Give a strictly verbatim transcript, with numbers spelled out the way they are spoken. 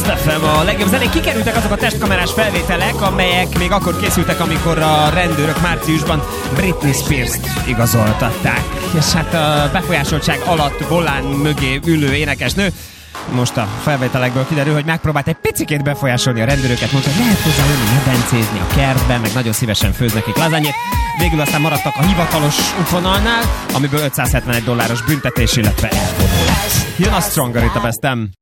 ef em a legjobb zenék. Kikerültek azok a testkamerás felvételek, amelyek még akkor készültek, amikor a rendőrök márciusban Britney Spears-t igazoltatták. És hát a befolyásoltság alatt volán mögé ülő énekesnő most a felvételekből kiderül, hogy megpróbált egy picikét befolyásolni a rendőröket, mondta, hogy lehet hozzá jönni medencézni a kertben, meg nagyon szívesen főz nekik lazányét. Végül aztán maradtak a hivatalos útvonalnál, amiből ötszázhetvenegy dolláros büntetés, illetve elvonulás. Jön a Stronger itt a Bestem.